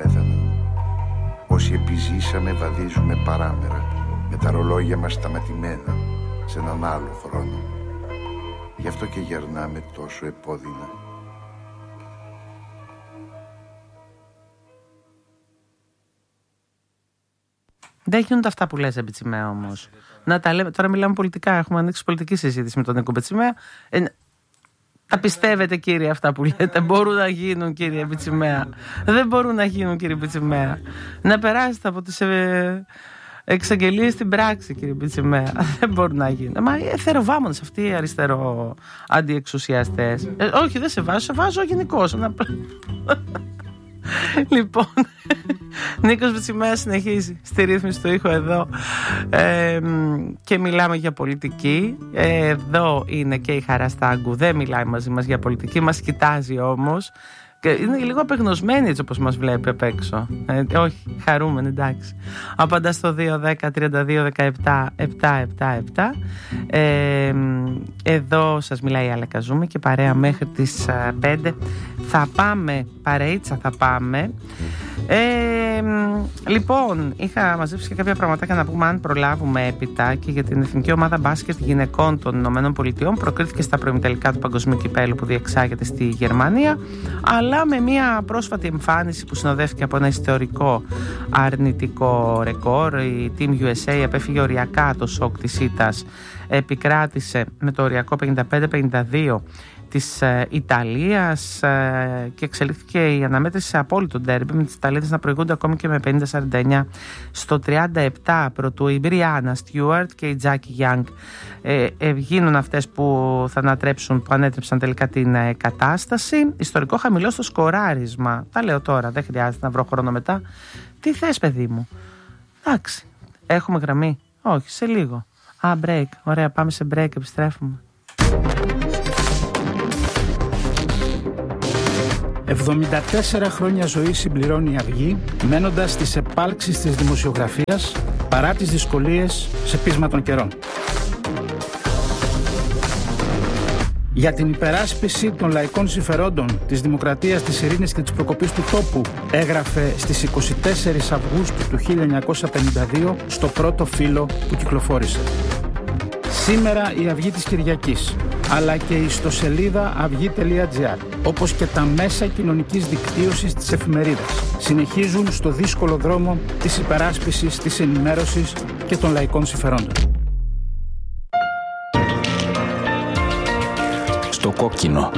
πέθαναν. Όσοι επιζήσαμε βαδίζουμε παράμερα, με τα ρολόγια μας σταματημένα σε έναν άλλο χρόνο. Γι' αυτό και γερνάμε τόσο επώδυνα. Δεν γίνονται αυτά που λες, Μπετσιμέα, όμως. Να τα λέμε, τώρα μιλάμε πολιτικά, έχουμε ανοίξει πολιτική συζήτηση με τον Νίκο Μπετσιμέα. Τα πιστεύετε, κύριε, αυτά που λέτε? Μπορούν να γίνουν, κύριε Μπετσιμέα? Δεν μπορούν να γίνουν, κύριε Μπετσιμέα. Να περάσετε από τις εξαγγελίες στην πράξη, κύριε Μπετσιμέα. Δεν μπορούν να γίνουν. Μα θεροβάμονες αυτοί οι αριστερό αντιεξουσιαστές. Όχι, δεν σε βάζω γενικώς. Λοιπόν, Νίκος Μπετσιμέας συνεχίζει στη ρύθμιση του ήχου εδώ και μιλάμε για πολιτική. Εδώ είναι και η Χαρά Στάγκου, δεν μιλάει μαζί μας για πολιτική, μας κοιτάζει όμως και είναι λίγο απεγνωσμένη έτσι όπως μας βλέπει απ' έξω. Όχι, χαρούμενη, εντάξει. Απαντά στο 2-10-32-17-777. Εδώ σας μιλάει η Άλλα Καζούμη και παρέα μέχρι τις 5. Θα πάμε, παρείτσα θα πάμε. Λοιπόν, είχα μαζέψει και κάποια πραγματάκια να πούμε αν προλάβουμε έπειτα και για την Εθνική Ομάδα Μπάσκετ Γυναικών των Ηνωμένων Πολιτειών. Προκρίθηκε στα προημιτελικά του Παγκοσμίου Κυπέλλου που διεξάγεται στη Γερμανία, αλλά με μια πρόσφατη εμφάνιση που συνοδεύτηκε από ένα ιστορικό αρνητικό ρεκόρ. Η Team USA απέφυγε οριακά το σοκ της ήττας, επικράτησε με το οριακό 55-52 της Ιταλίας και εξελίχθηκε η αναμέτρηση σε απόλυτο ντέρμπι, με τις Ιταλίδες να προηγούνται ακόμη και με 50-49 στο 37. Πρωτού η Μπριάννα Στιούαρτ και η Τζάκι Γιάνγκ γίνουν αυτές που θα ανατρέψουν, που ανέτρεψαν τελικά την κατάσταση. Ιστορικό χαμηλό στο σκοράρισμα. Τα λέω τώρα, δεν χρειάζεται να βρω χρόνο μετά. Τι θες, παιδί μου? Εντάξει, έχουμε γραμμή? Όχι, σε λίγο. Break. Ωραία, πάμε σε break, επιστρέφουμε. 74 χρόνια ζωή συμπληρώνει η Αυγή, μένοντας στις επάλξεις της δημοσιογραφίας παρά τις δυσκολίες σε πείσμα των καιρών. Για την υπεράσπιση των λαϊκών συμφερόντων, της δημοκρατίας, της ειρήνης και της προκοπής του τόπου, έγραφε στις 24 Αυγούστου του 1952 στο πρώτο φύλλο που κυκλοφόρησε. Σήμερα η Αυγή της Κυριακής, αλλά και η ιστοσελίδα αυγή.gr, όπως και τα μέσα κοινωνικής δικτύωσης της εφημερίδας, συνεχίζουν στο δύσκολο δρόμο της υπεράσπισης, της ενημέρωσης και των λαϊκών συμφερόντων. Στο κόκκινο.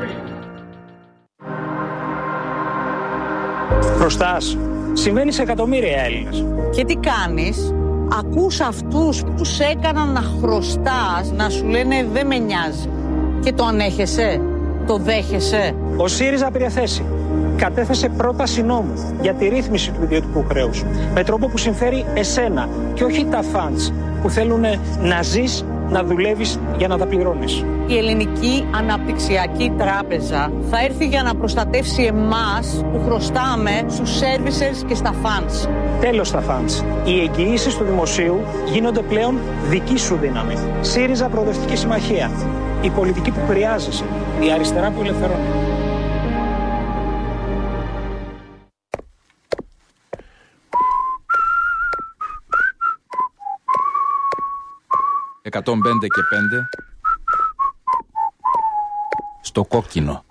Χρωστάς. Συμβαίνει σε εκατομμύρια Έλληνες. Και τι κάνεις? Ακούς αυτούς που σε έκαναν να χρωστάς να σου λένε δεν με νοιάζει. Και το ανέχεσαι, το δέχεσαι. Ο ΣΥΡΙΖΑ πήρε θέση. Κατέθεσε πρόταση νόμου για τη ρύθμιση του ιδιωτικού χρέους. Με τρόπο που συμφέρει εσένα και όχι τα φαντς που θέλουν να ζεις, να δουλεύεις για να τα πληρώνεις. Η Ελληνική Αναπτυξιακή Τράπεζα θα έρθει για να προστατεύσει εμάς που χρωστάμε στους services και στα funds. Τέλος στα funds. Οι εγγυήσεις του δημοσίου γίνονται πλέον δική σου δύναμη. ΣΥΡΙΖΑ Προοδευτική Συμμαχία. Η πολιτική που χρειάζεσαι. Η αριστερά που ελευθερώνει. «105 και 5» στο κόκκινο.